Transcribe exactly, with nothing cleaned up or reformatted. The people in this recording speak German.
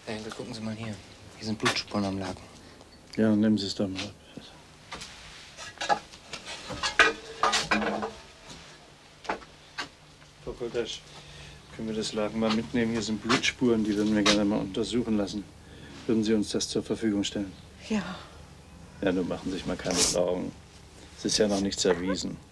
Herr Henkel, gucken Sie mal hier. Hier sind Blutspuren am Laken. Ja, nehmen Sie es doch mal. Frau Koltasch, können wir das Laken mal mitnehmen? Hier sind Blutspuren, die würden wir gerne mal untersuchen lassen. Würden Sie uns das zur Verfügung stellen? Ja. Ja, nun machen Sie sich mal keine Sorgen. Es ist ja noch nichts erwiesen.